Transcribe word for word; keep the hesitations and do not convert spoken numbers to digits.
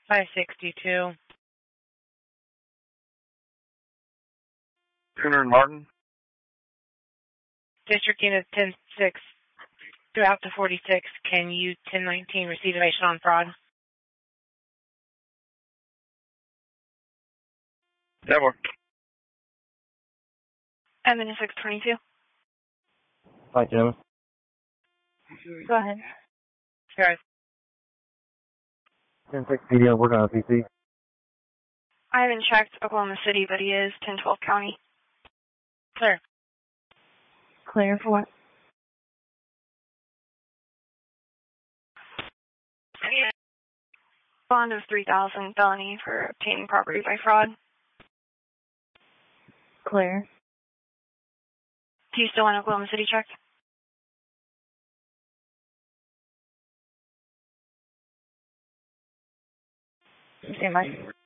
five sixty-two. Tuner and Martin. District Unit ten six throughout to forty-six. Can you ten nineteen receive information on fraud? Network. Admin six twenty-two. Hi, Jim. Go ahead. Guys. ten six P D M working on a P C. I haven't checked Oklahoma City, but he is ten twelve County. Clear. Clear for what? Bond of three thousand felony for obtaining property by fraud. Clear. Do you still want Oklahoma City checked? Stand by.